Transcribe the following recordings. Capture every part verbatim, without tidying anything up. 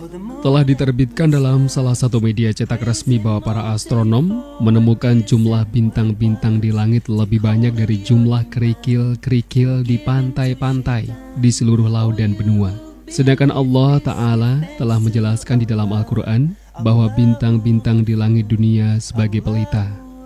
Telah diterbitkan dalam salah satu media cetak resmi bahwa para astronom menemukan jumlah bintang-bintang di langit lebih banyak dari jumlah kerikil-kerikil di pantai-pantai di seluruh laut dan benua. Sedangkan Allah Ta'ala telah menjelaskan di dalam Al-Quran bahwa bintang-bintang di langit dunia sebagai pelita.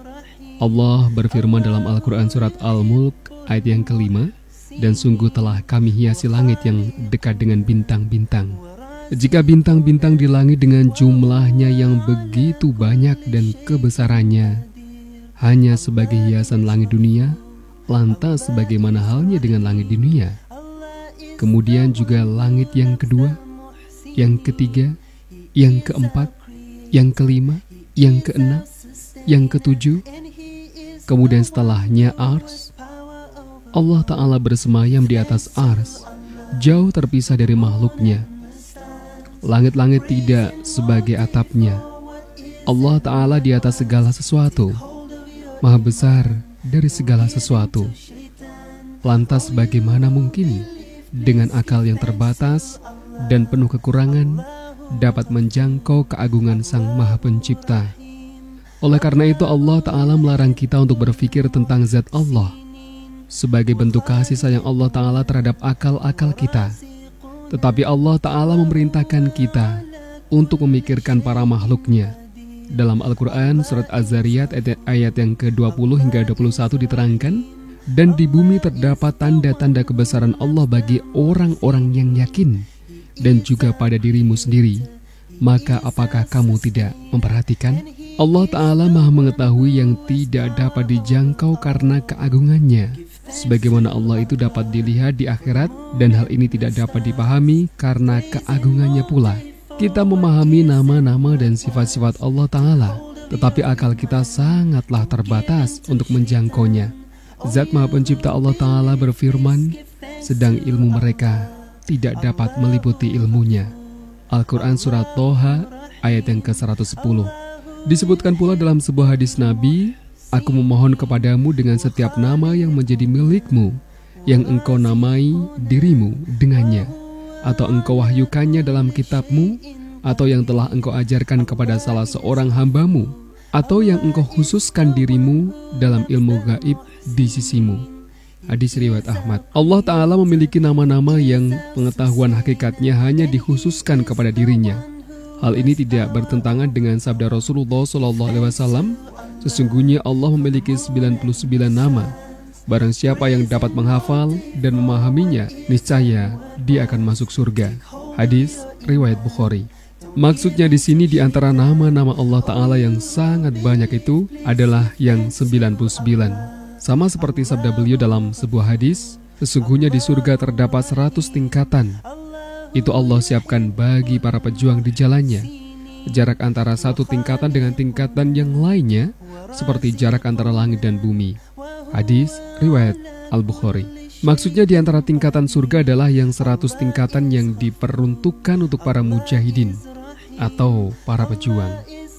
Allah berfirman dalam Al-Quran surat Al-Mulk ayat yang kelima, dan sungguh telah kami hiasi langit yang dekat dengan bintang-bintang. Jika bintang-bintang di langit dengan jumlahnya yang begitu banyak dan kebesarannya hanya sebagai hiasan langit dunia, lantas bagaimana halnya dengan langit dunia? Kemudian juga langit yang kedua, yang ketiga, yang keempat, yang kelima, yang keenam, yang ketujuh, kemudian setelahnya ars. Allah Ta'ala bersemayam di atas ars, jauh terpisah dari makhluknya. Langit-langit tidak sebagai atapnya. Allah Ta'ala di atas segala sesuatu, Maha besar dari segala sesuatu. Lantas bagaimana mungkin dengan akal yang terbatas dan penuh kekurangan dapat menjangkau keagungan Sang Maha Pencipta? Oleh karena itu Allah Ta'ala melarang kita untuk berpikir tentang zat Allah sebagai bentuk kasih sayang Allah Ta'ala terhadap akal-akal kita. Tetapi Allah Ta'ala memerintahkan kita untuk memikirkan para makhluknya. Dalam Al-Quran surat Az-Zariyat ayat yang ke dua puluh hingga dua puluh satu diterangkan, dan di bumi terdapat tanda-tanda kebesaran Allah bagi orang-orang yang yakin, dan juga pada dirimu sendiri. Maka apakah kamu tidak memperhatikan? Allah Ta'ala Maha mengetahui yang tidak dapat dijangkau karena keagungannya, sebagaimana Allah itu dapat dilihat di akhirat, dan hal ini tidak dapat dipahami karena keagungannya pula. Kita memahami nama-nama dan sifat-sifat Allah Ta'ala, tetapi akal kita sangatlah terbatas untuk menjangkaunya. Zat Maha Pencipta Allah Ta'ala berfirman, sedang ilmu mereka tidak dapat meliputi ilmunya. Al-Quran surat Toha ayat yang ke seratus sepuluh. Disebutkan pula dalam sebuah hadis Nabi, aku memohon kepadamu dengan setiap nama yang menjadi milikmu, yang engkau namai dirimu dengannya, atau engkau wahyukannya dalam kitabmu, atau yang telah engkau ajarkan kepada salah seorang hambamu, atau yang engkau khususkan dirimu dalam ilmu gaib di sisimu. Hadis riwayat Ahmad. Allah Ta'ala memiliki nama-nama yang pengetahuan hakikatnya hanya dikhususkan kepada dirinya. Hal ini tidak bertentangan dengan sabda Rasulullah shallallahu alaihi wasallam, sesungguhnya Allah memiliki sembilan puluh sembilan nama. Barang siapa yang dapat menghafal dan memahaminya, niscaya dia akan masuk surga. Hadis riwayat Bukhari. Maksudnya di sini di antara nama-nama Allah Ta'ala yang sangat banyak itu adalah yang sembilan puluh sembilan. Sama seperti sabda beliau dalam sebuah hadis, sesungguhnya di surga terdapat seratus tingkatan. Itu Allah siapkan bagi para pejuang di jalannya. Jarak antara satu tingkatan dengan tingkatan yang lainnya seperti jarak antara langit dan bumi. Hadis riwayat Al-Bukhari. Maksudnya di antara tingkatan surga adalah yang seratus tingkatan yang diperuntukkan untuk para mujahidin atau para pejuang.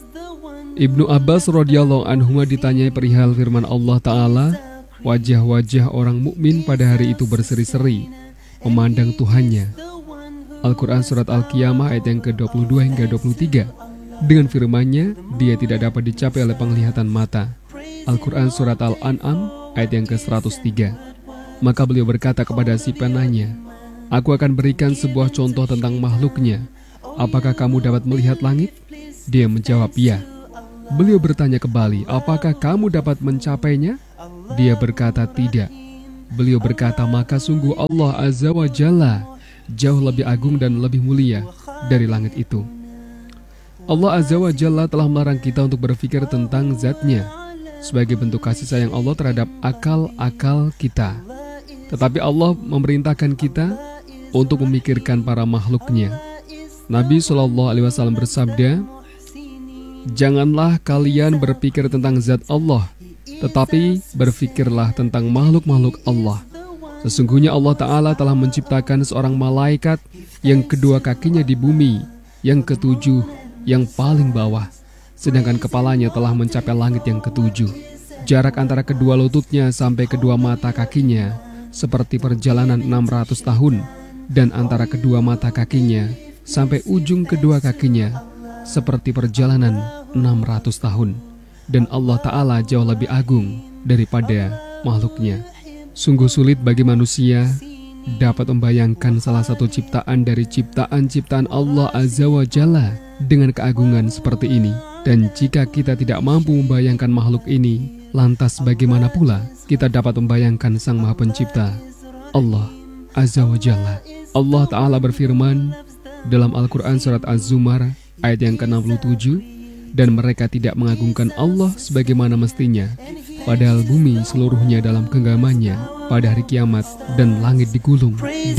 Ibnu Abbas radhiyallahu anhu ditanyai perihal firman Allah Ta'ala, wajah-wajah orang mukmin pada hari itu berseri-seri memandang Tuhannya. Al-Quran surat Al-Qiyamah ayat yang ke dua puluh dua hingga dua puluh tiga. Dengan firman-Nya, dia tidak dapat dicapai oleh penglihatan mata. Al-Quran surat Al-An'am ayat yang ke seratus tiga. Maka beliau berkata kepada si penanya, aku akan berikan sebuah contoh tentang makhluknya. Apakah kamu dapat melihat langit? Dia menjawab, ya. Beliau bertanya kembali, apakah kamu dapat mencapainya? Dia berkata, tidak. Beliau berkata, maka sungguh Allah Azza wa Jalla jauh lebih agung dan lebih mulia dari langit itu. Allah Azza wa Jalla telah melarang kita untuk berpikir tentang zatnya sebagai bentuk kasih sayang Allah terhadap akal-akal kita. Tetapi Allah memerintahkan kita untuk memikirkan para makhluknya. Nabi shallallahu alaihi wasallam bersabda, janganlah kalian berpikir tentang zat Allah, tetapi berpikirlah tentang makhluk-makhluk Allah. Sesungguhnya Allah Ta'ala telah menciptakan seorang malaikat yang kedua kakinya di bumi, yang ketujuh, yang paling bawah, sedangkan kepalanya telah mencapai langit yang ketujuh. Jarak antara kedua lututnya sampai kedua mata kakinya seperti perjalanan enam ratus tahun, dan antara kedua mata kakinya sampai ujung kedua kakinya seperti perjalanan enam ratus tahun. Dan Allah Ta'ala jauh lebih agung daripada makhluknya. Sungguh sulit bagi manusia dapat membayangkan salah satu ciptaan dari ciptaan-ciptaan Allah Azza wa Jalla dengan keagungan seperti ini. Dan jika kita tidak mampu membayangkan makhluk ini, lantas bagaimana pula kita dapat membayangkan Sang Maha Pencipta, Allah Azza wa Jalla. Allah Ta'ala berfirman dalam Al-Quran surat Az-Zumar ayat yang ke enam puluh tujuh, dan mereka tidak mengagungkan Allah sebagaimana mestinya, padahal bumi seluruhnya dalam genggamannya pada hari kiamat dan langit digulung